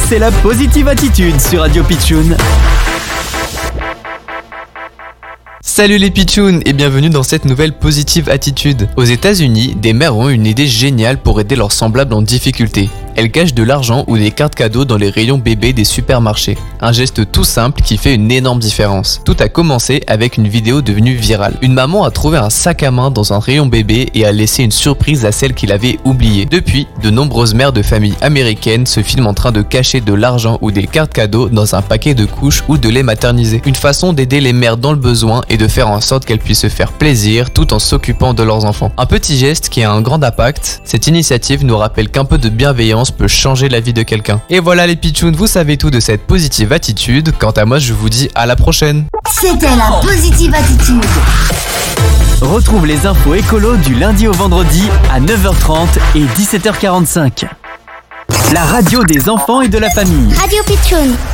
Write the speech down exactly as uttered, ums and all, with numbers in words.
c'est la Positive Attitude sur Radio Pitchoun. Salut les pitchouns et bienvenue dans cette nouvelle Positive Attitude. Aux États-Unis, des mères ont une idée géniale pour aider leurs semblables en difficulté. Elles cachent de l'argent ou des cartes cadeaux dans les rayons bébés des supermarchés. Un geste tout simple qui fait une énorme différence. Tout a commencé avec une vidéo devenue virale. Une maman a trouvé un sac à main dans un rayon bébé et a laissé une surprise à celle qui l'avait oublié. Depuis, de nombreuses mères de familles américaines se filment en train de cacher de l'argent ou des cartes cadeaux dans un paquet de couches ou de lait maternisé. Une façon d'aider les mères dans le besoin et de faire en sorte qu'elles puissent se faire plaisir tout en s'occupant de leurs enfants. Un petit geste qui a un grand impact. Cette initiative nous rappelle qu'un peu de bienveillance peut changer la vie de quelqu'un. Et voilà les pitchouns, vous savez tout de cette Positive Attitude. Quant à moi, je vous dis à la prochaine. C'était la Positive Attitude. Retrouve les infos écolo du lundi au vendredi à neuf heures trente et dix-sept heures quarante-cinq. La radio des enfants et de la famille. Radio Pitchoun.